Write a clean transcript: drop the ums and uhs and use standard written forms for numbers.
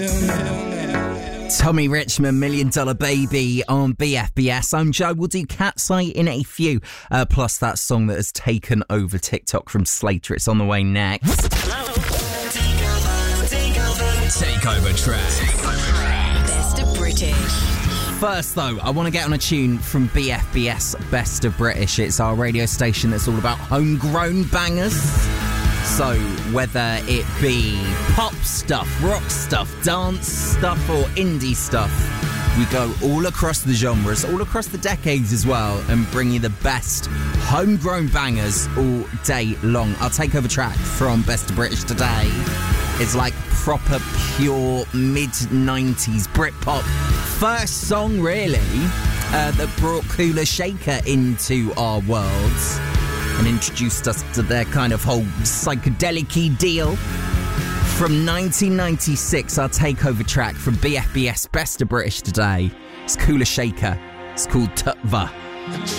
Tommy Richmond, $1 Million Baby on BFBS. I'm Joe. We'll do Cat's Eye in a few. Plus that song that has taken over TikTok from Slater. It's on the way next. Takeover track. Best of British. First, though, I want to get on a tune from BFBS, Best of British. It's our radio station that's all about homegrown bangers. So, whether it be pop stuff, rock stuff, dance stuff, or indie stuff, we go all across the genres, all across the decades as well, and bring you the best homegrown bangers all day long. Our takeover track from Best of British today is like proper, pure mid-90s Britpop. First song, really, that brought Kula Shaker into our worlds and introduced us to their kind of whole psychedelic-y deal. From 1996, our takeover track from BFBS Best of British today is Kula Shaker. It's called Tutva.